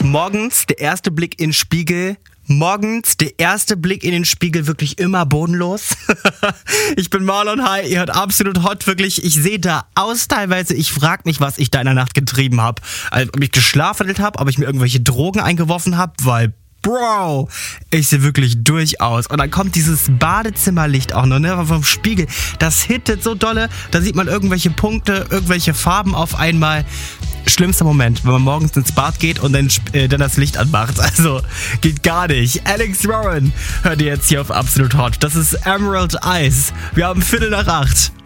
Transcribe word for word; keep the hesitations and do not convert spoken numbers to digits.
Morgens der erste Blick in den Spiegel. Morgens der erste Blick in den Spiegel, wirklich immer bodenlos. Ich bin Marlon, hi, ihr hört Absolut Hot, wirklich. Ich sehe da aus teilweise, ich frage mich, was ich da in der Nacht getrieben habe. Also, ob ich geschlafelt habe, ob ich mir irgendwelche Drogen eingeworfen habe, weil... Bro, ich sehe wirklich durch aus. Und dann kommt dieses Badezimmerlicht auch noch, ne, vom Spiegel. Das hittet so dolle, da sieht man irgendwelche Punkte, irgendwelche Farben auf einmal. Schlimmster Moment, wenn man morgens ins Bad geht und dann, äh, dann das Licht anmacht. Also, geht gar nicht. Alex Warren hört ihr jetzt hier auf Absolut Hot. Das ist Emerald Eyes. Wir haben Viertel nach acht.